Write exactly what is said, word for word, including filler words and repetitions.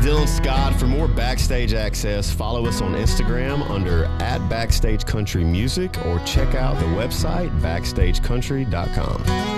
Dylan Scott. For more Backstage access, follow us on Instagram under at Backstage Country Music or check out the website backstage country dot com.